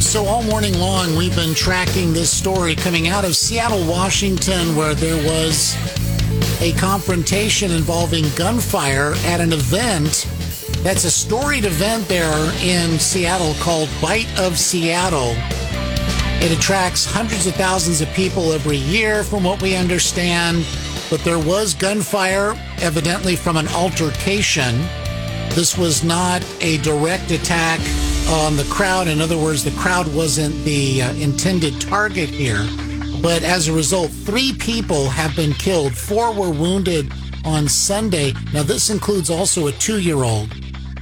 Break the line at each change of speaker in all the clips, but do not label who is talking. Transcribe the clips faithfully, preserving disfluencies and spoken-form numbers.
So all morning long, we've been tracking this story coming out of Seattle, Washington, where there was a confrontation involving gunfire at an event. That's a storied event there in Seattle called Bite of Seattle. It attracts hundreds of thousands of people every year, from what we understand. But there was gunfire, evidently from an altercation. This was not a direct attack on the crowd. In other words, the crowd wasn't the uh, intended target here. But as a result, three people have been killed. Four were wounded on Sunday. Now, this includes also a two-year-old.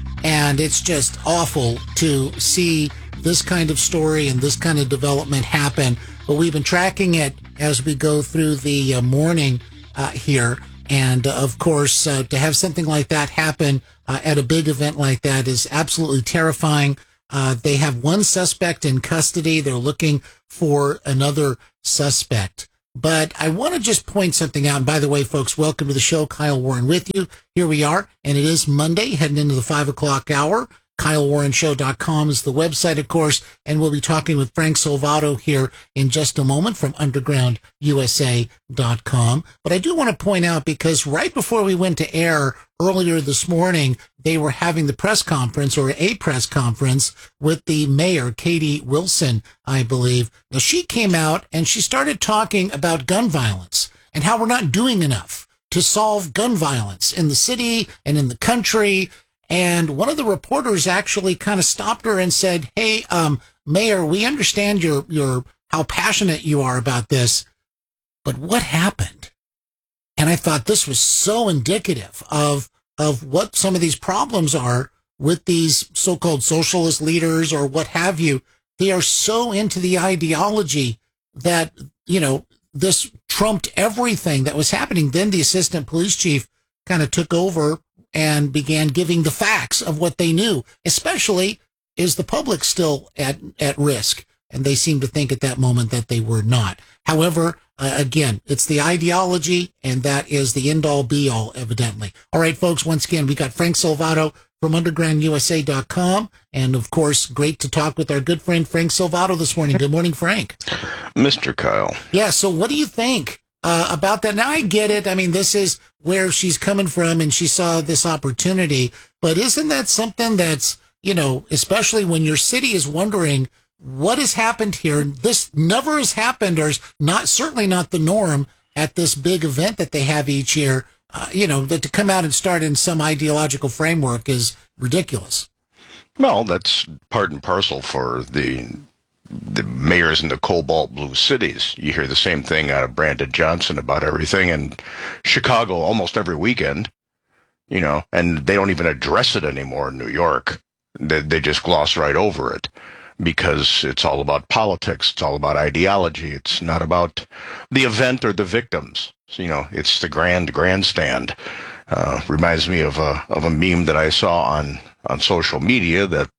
And it's just awful to see this kind of story and this kind of development happen. But we've been tracking it as we go through the uh, morning uh, here. And, uh, of course, uh, to have something like that happen uh, at a big event like that is absolutely terrifying. Uh, they have one suspect in custody. They're looking for another suspect. But I want to just point something out. And by the way, folks, welcome to the show. Kyle Warren with you. Here we are. And it is Monday, heading into the five o'clock hour. Kyle Warren Show dot com is the website, of course. And we'll be talking with Frank Salvato here in just a moment from Underground U S A dot com. But I do want to point out, because right before we went to air earlier this morning, they were having the press conference, or a press conference, with the mayor, Katie Wilson, I believe. Now, she came out and she started talking about gun violence and how we're not doing enough to solve gun violence in the city and in the country. And one of the reporters actually kind of stopped her and said, hey, um, Mayor, we understand your, your, how passionate you are about this, but what happened? And I thought this was so indicative of, of what some of these problems are with these so-called socialist leaders or what have you. They are so into the ideology that, you know, this trumped everything that was happening. Then the assistant police chief kind of took over and began giving the facts of what they knew, especially is the public still at, at risk. And they seemed to think at that moment that they were not. However, uh, again, it's the ideology, and that is the end-all be-all, evidently. All right, folks, once again, we got Frank Salvato from Underground U S A dot com. And, of course, great to talk with our good friend Frank Salvato this morning. Good morning, Frank.
Mister Kyle.
Yeah, so what do you think uh, about that? Now, I get it. I mean, this is where she's coming from, and she saw this opportunity. But isn't that something that's, you know, especially when your city is wondering what has happened here? This never has happened, or is not, certainly not the norm at this big event that they have each year. Uh, you know, that to come out and start in some ideological framework is ridiculous.
Well, that's part and parcel for the the mayors in the cobalt blue cities. You hear the same thing out of Brandon Johnson about everything, and Chicago almost every weekend, you know, and they don't even address it anymore in New York. They, they just gloss right over it because it's all about politics. It's all about ideology. It's not about the event or the victims. So, you know, it's the grand grandstand. Uh, reminds me of a of a meme that I saw on, on social media that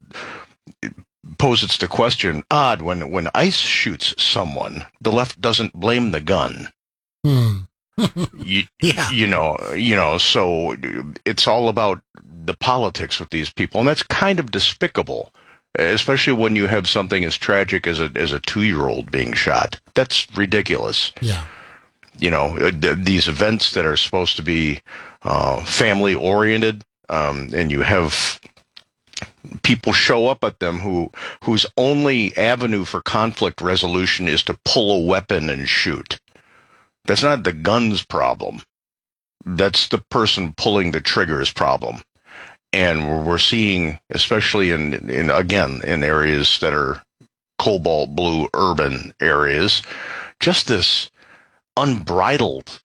poses the question, odd, when, when ICE shoots someone, the left doesn't blame the gun.
Hmm.
you,
yeah.
you know, you know, so it's all about the politics with these people. And that's kind of despicable, especially when you have something as tragic as a, as a two-year-old being shot. That's ridiculous.
Yeah.
You know, these events that are supposed to be uh, family-oriented, um, and you have people show up at them who whose only avenue for conflict resolution is to pull a weapon and shoot. That's not the gun's problem. That's the person pulling the trigger's problem. And we're seeing, especially in, in again, in areas that are cobalt blue urban areas, just this unbridled,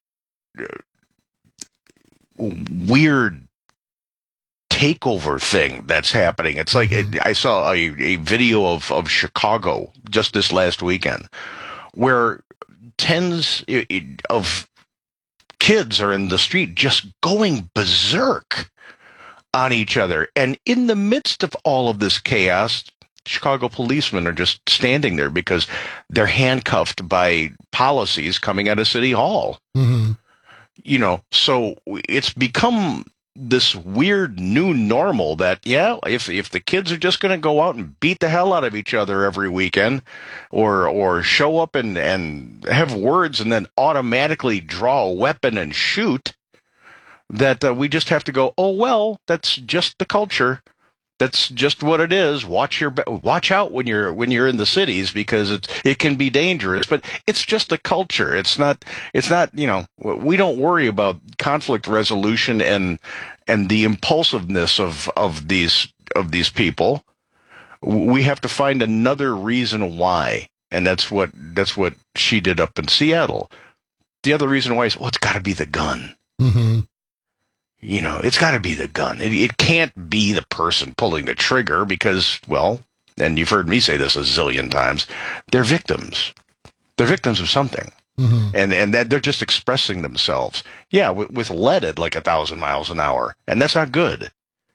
weird takeover thing that's happening. It's like it, I saw a, a video of, of Chicago just this last weekend where tens of kids are in the street just going berserk on each other. And in the midst of all of this chaos, Chicago policemen are just standing there because they're handcuffed by policies coming out of City Hall.
Mm-hmm.
You know, so it's become this weird new normal that, yeah, if if the kids are just going to go out and beat the hell out of each other every weekend, or or show up and, and have words and then automatically draw a weapon and shoot, that uh, we just have to go, oh, well, that's just the culture. That's just what it is. Watch your watch out when you're when you're in the cities, because it it can be dangerous. But it's just a culture. It's not it's not you know we don't worry about conflict resolution and and the impulsiveness of of these of these people. We have to find another reason why, and that's what that's what she did up in Seattle. The other reason why is, well, it's got to be the gun.
Mm-hmm.
You know, it's got to be the gun. It, it can't be the person pulling the trigger because, well, and you've heard me say this a zillion times, they're victims. They're victims of something. Mm-hmm. And and that they're just expressing themselves. Yeah, with, with lead at like a thousand miles an hour. And that's not good.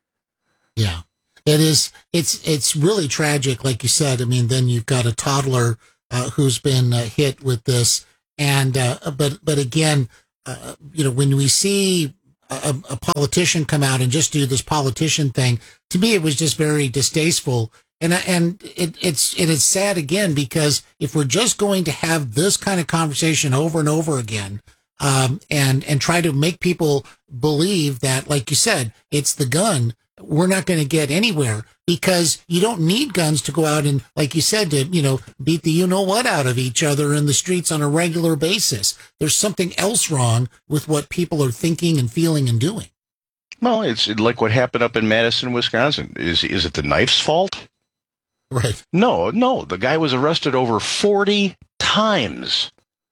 Yeah, it is. It's it's really tragic, like you said. I mean, then you've got a toddler uh, who's been uh, hit with this. And uh, but but again, uh, you know, when we see A, a politician come out and just do this politician thing, to me, it was just very distasteful. And, and it, it's, it is sad again, because if we're just going to have this kind of conversation over and over again, um, and, and try to make people believe that, like you said, it's the gun, we're not going to get anywhere, because you don't need guns to go out and, like you said, to, you know, beat the you-know-what out of each other in the streets on a regular basis. There's something else wrong with what people are thinking and feeling and doing.
Well, it's like what happened up in Madison, Wisconsin. Is is it the knife's fault?
Right.
No, no. The guy was arrested over forty times.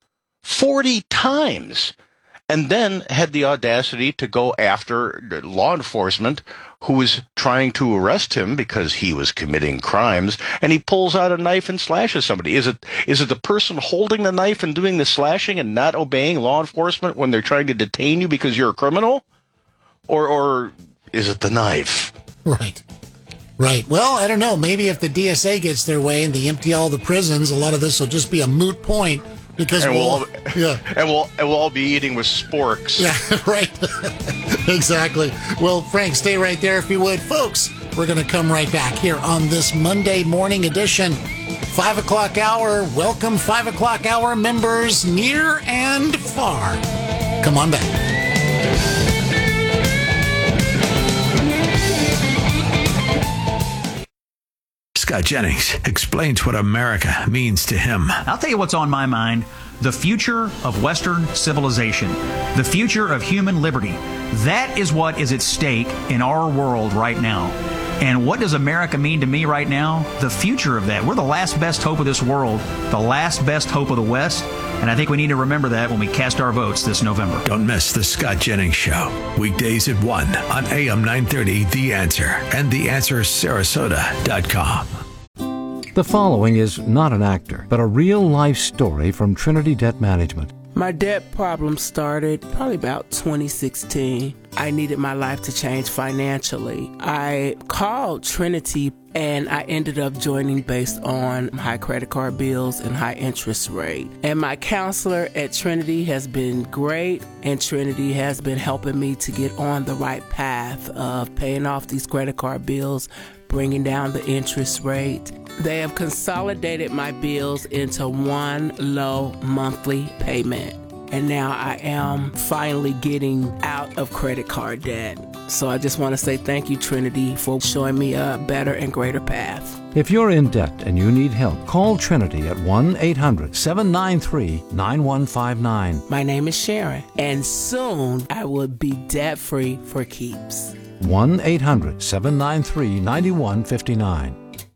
forty times. And then had the audacity to go after law enforcement who was trying to arrest him because he was committing crimes, and he pulls out a knife and slashes somebody. Is it is it the person holding the knife and doing the slashing and not obeying law enforcement when they're trying to detain you because you're a criminal? Or or is it the knife?
Right. Right. Well, I don't know. Maybe if the D S A gets their way and they empty all the prisons, a lot of this will just be a moot point. Because
and
we'll,
we'll all,
yeah.
and we'll and we'll all be eating with sporks.
Yeah, right. Exactly. Well, Frank, stay right there if you would. Folks, we're going to come right back here on this Monday morning edition, five o'clock hour. Welcome, five o'clock hour members near and far. Come on back.
Scott Jennings explains what America means to him.
I'll tell you what's on my mind. The future of Western civilization. The future of human liberty. That is what is at stake in our world right now. And what does America mean to me right now? The future of that. We're the last best hope of this world. The last best hope of the West. And I think we need to remember that when we cast our votes this November.
Don't miss the Scott Jennings Show. Weekdays at one on A M nine thirty, The Answer, and the answer sarasota dot com.
The following is not an actor, but a real-life story from Trinity Debt Management.
My debt problem started probably about twenty sixteen. I needed my life to change financially. I called Trinity and I ended up joining based on high credit card bills and high interest rate. And my counselor at Trinity has been great, and Trinity has been helping me to get on the right path of paying off these credit card bills, bringing down the interest rate. They have consolidated my bills into one low monthly payment. And now I am finally getting out of credit card debt. So I just want to say thank you, Trinity, for showing me a better and greater path.
If you're in debt and you need help, call Trinity at one eight hundred seven nine three nine one five nine.
My name is Sharon, and soon I will be debt-free for keeps.
one eight hundred seven nine three nine one five nine.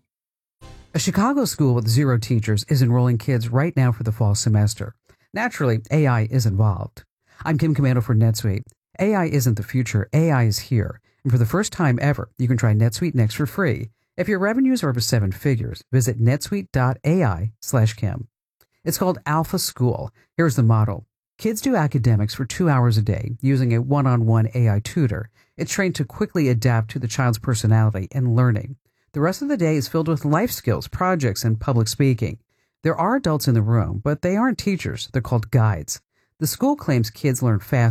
A Chicago school with zero teachers is enrolling kids right now for the fall semester. Naturally, A I is involved. I'm Kim Commando for NetSuite. A I isn't the future, A I is here. And for the first time ever, you can try NetSuite Next for free. If your revenues are over seven figures, visit netsuite.ai slash Kim. It's called Alpha School. Here's the model. Kids do academics for two hours a day using a one-on-one A I tutor. It's trained to quickly adapt to the child's personality and learning. The rest of the day is filled with life skills, projects, and public speaking. There are adults in the room, but they aren't teachers. They're called guides. The school claims kids learn faster.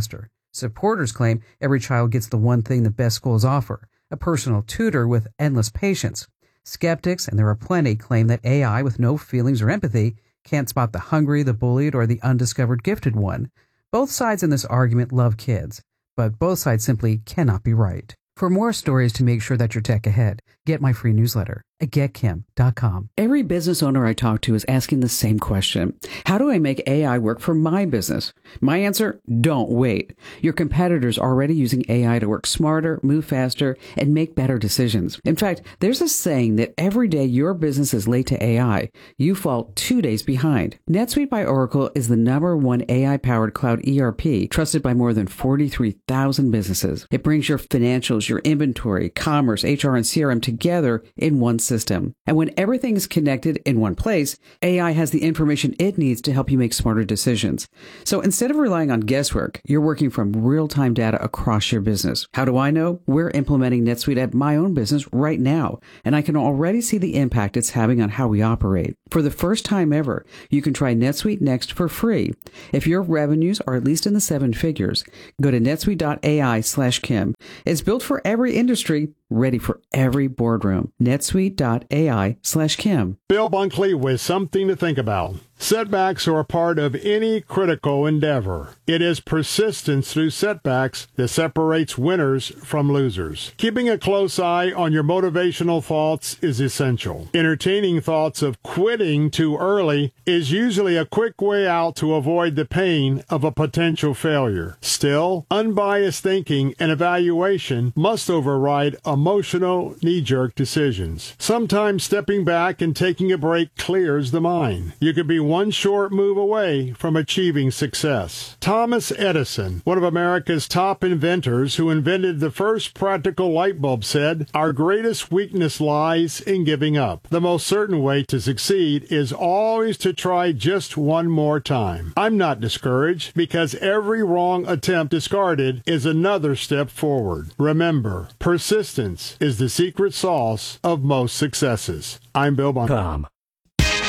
Supporters claim every child gets the one thing the best schools offer, a personal tutor with endless patience. Skeptics, and there are plenty, claim that A I with no feelings or empathy can't spot the hungry, the bullied, or the undiscovered gifted one. Both sides in this argument love kids, but both sides simply cannot be right. For more stories to make sure that you're tech ahead, get my free newsletter at get kim dot com.
Every business owner I talk to is asking the same question. How do I make A I work for my business? My answer, don't wait. Your competitors are already using A I to work smarter, move faster, and make better decisions. In fact, there's a saying that every day your business is late to A I, you fall two days behind. NetSuite by Oracle is the number one A I-powered cloud E R P, trusted by more than forty-three thousand businesses. It brings your financials, your inventory, commerce, H R, and C R M together in one system. And when everything is connected in one place, A I has the information it needs to help you make smarter decisions. So instead of relying on guesswork, you're working from real-time data across your business. How do I know? We're implementing NetSuite at my own business right now, and I can already see the impact it's having on how we operate. For the first time ever, you can try NetSuite Next for free. If your revenues are at least in the seven figures, go to netsuite dot A I slash Kim. It's built for every industry, ready for every boardroom. netsuite dot A I slash Kim.
Bill Bunkley with something to think about. Setbacks are a part of any critical endeavor. It is persistence through setbacks that separates winners from losers. Keeping a close eye on your motivational thoughts is essential. Entertaining thoughts of quitting too early is usually a quick way out to avoid the pain of a potential failure. Still, unbiased thinking and evaluation must override emotional knee-jerk decisions. Sometimes stepping back and taking a break clears the mind. You could be one short move away from achieving success. Thomas Edison, one of America's top inventors who invented the first practical light bulb, said, "Our greatest weakness lies in giving up. The most certain way to succeed is always to try just one more time." I'm not discouraged, because every wrong attempt discarded is another step forward. Remember, persistence is the secret sauce of most successes. I'm Bill Bunkley.